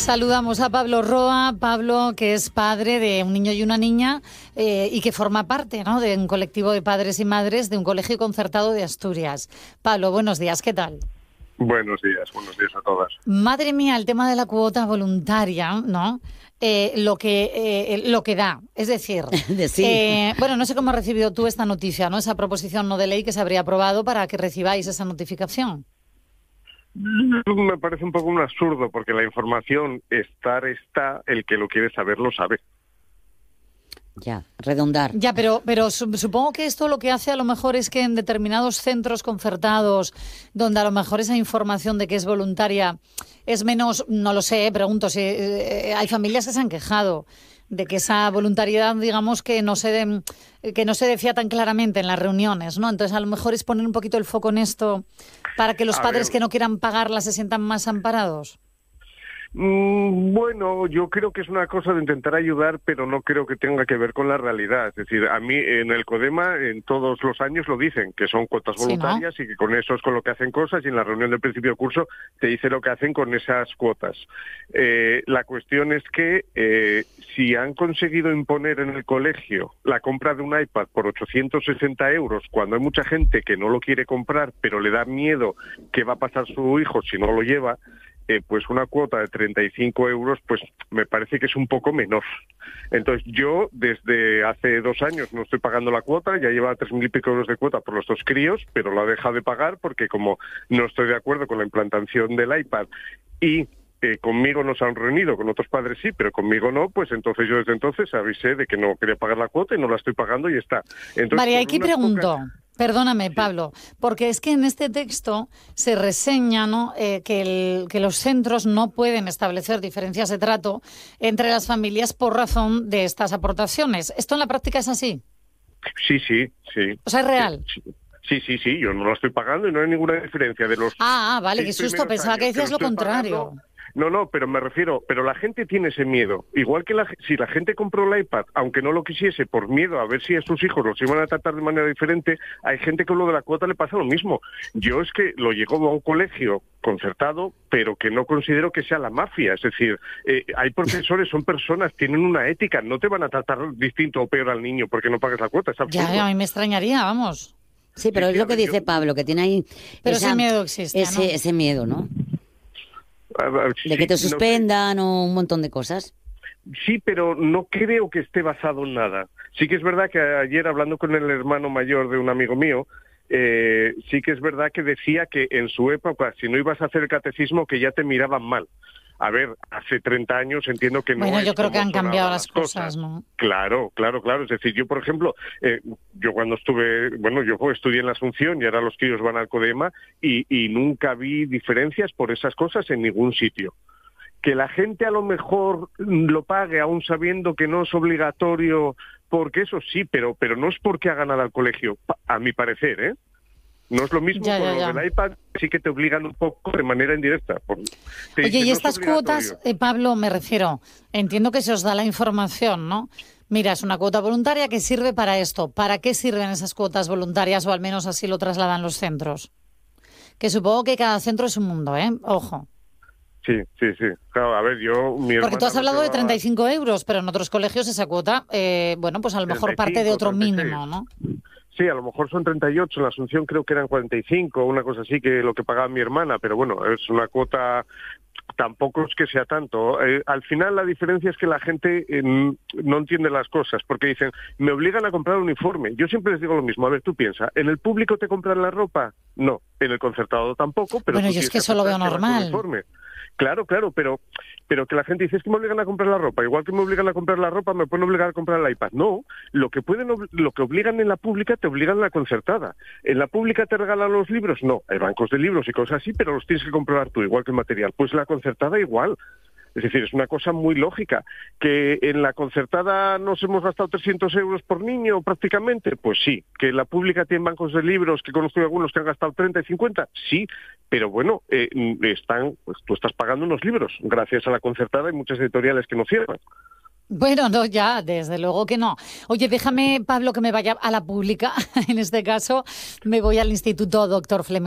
Saludamos a Pablo Roa. Pablo, que es padre de un niño y una niña y que forma parte, ¿no?, de un colectivo de padres y madres de un colegio concertado de Asturias. Pablo, buenos días, ¿qué tal? Buenos días a todas. Madre mía, el tema de la cuota voluntaria, ¿no? Lo que da, es decir, sí. Bueno, no sé cómo has recibido tú esta noticia, ¿no? Esa proposición no de ley que se habría aprobado para que recibáis esa notificación. Me parece un poco un absurdo, porque la información está, el que lo quiere saber lo sabe. Ya, redondar. Ya, pero supongo que esto lo que hace a lo mejor es que en determinados centros concertados, donde a lo mejor esa información de que es voluntaria es menos, no lo sé, pregunto si hay familias que se han quejado de que esa voluntariedad, digamos, que no se decía tan claramente en las reuniones, ¿no? Entonces, a lo mejor es poner un poquito el foco en esto para que los padres que no quieran pagarla se sientan más amparados. Bueno, yo creo que es una cosa de intentar ayudar, pero no creo que tenga que ver con la realidad. Es decir, a mí en el CODEMA en todos los años lo dicen, que son cuotas voluntarias, sí, ¿no? Y que con eso es con lo que hacen cosas, y en la reunión del principio de curso te dice lo que hacen con esas cuotas. La cuestión es que si han conseguido imponer en el colegio la compra de un iPad por 860 euros, cuando hay mucha gente que no lo quiere comprar, pero le da miedo qué va a pasar su hijo si no lo lleva, pues una cuota de 35 euros, pues me parece que es un poco menor. Entonces yo desde hace 2 años no estoy pagando la cuota, ya lleva 3.000 y pico euros de cuota por los 2 críos, pero la he dejado de pagar porque como no estoy de acuerdo con la implantación del iPad y conmigo no se han reunido, con otros padres sí, pero conmigo no, pues entonces yo desde entonces avisé de que no quería pagar la cuota y no la estoy pagando y está. Entonces, María, aquí pregunto... Perdóname, sí. Pablo, porque es que en este texto se reseña, ¿no?, que los centros no pueden establecer diferencias de trato entre las familias por razón de estas aportaciones. ¿Esto en la práctica es así? Sí. O sea, ¿es real? Sí, yo no lo estoy pagando y no hay ninguna diferencia de los... Vale, qué susto, pensaba que decías lo contrario. No, pero me refiero, pero la gente tiene ese miedo. Igual que si la gente compró el iPad, aunque no lo quisiese, por miedo a ver si a sus hijos los iban a tratar de manera diferente, hay gente que con lo de la cuota le pasa lo mismo. Yo es que lo llevo a un colegio concertado, pero que no considero que sea la mafia. Es decir, hay profesores, son personas, tienen una ética, no te van a tratar distinto o peor al niño porque no pagas la cuota. Es absurdo. Ya, a mí me extrañaría, vamos. Sí, pero es lo que dice Pablo, que tiene ahí... Pero ese miedo existe, ¿no? Ese miedo, ¿no? De que te suspendan o un montón de cosas. Sí, pero no creo que esté basado en nada. Sí que es verdad que ayer, hablando con el hermano mayor de un amigo mío, sí que es verdad que decía que en su época, si no ibas a hacer el catecismo, que ya te miraban mal. A ver, hace 30 años entiendo que no. Bueno, yo creo que han cambiado las cosas, ¿no? Claro. Es decir, yo, por ejemplo, yo cuando yo estudié en la Asunción y ahora los críos van al CODEMA y nunca vi diferencias por esas cosas en ningún sitio. Que la gente a lo mejor lo pague aún sabiendo que no es obligatorio, porque eso sí, pero no es porque haga nada al colegio, a mi parecer, ¿eh? No es lo mismo con lo del iPad, sí que te obligan un poco de manera indirecta. Oye, y estas cuotas, Pablo, me refiero, entiendo que se os da la información, ¿no? Mira, es una cuota voluntaria que sirve para esto. ¿Para qué sirven esas cuotas voluntarias, o al menos así lo trasladan los centros? Que supongo que cada centro es un mundo, ¿eh? Ojo. Sí. Claro, a ver, porque tú has hablado de 35 euros, pero en otros colegios esa cuota, pues a lo mejor 35, parte de otro 36. Mínimo, ¿no? Sí, a lo mejor son 38, en la Asunción creo que eran 45, una cosa así, que lo que pagaba mi hermana, pero bueno, es una cuota, tampoco es que sea tanto. Al final la diferencia es que la gente no entiende las cosas, porque dicen, me obligan a comprar un uniforme. Yo siempre les digo lo mismo, a ver, tú piensa, ¿en el público te compran la ropa? No, en el concertado tampoco, pero... Bueno, yo es que eso lo veo normal. Claro, pero que la gente dice, es que me obligan a comprar la ropa. Igual que me obligan a comprar la ropa, me pueden obligar a comprar el iPad. No, lo que obligan en la pública, te obligan en la concertada. ¿En la pública te regalan los libros? No, hay bancos de libros y cosas así, pero los tienes que comprar tú, igual que el material. Pues la concertada igual. Es decir, es una cosa muy lógica. ¿Que en la concertada nos hemos gastado 300 euros por niño prácticamente? Pues sí. ¿Que la pública tiene bancos de libros, que conozco algunos que han gastado 30 y 50? Sí, pero bueno, pues tú estás pagando unos libros. Gracias a la concertada hay muchas editoriales que no cierran. Bueno, no, ya, desde luego que no. Oye, déjame, Pablo, que me vaya a la pública. En este caso, me voy al Instituto Dr. Fleming.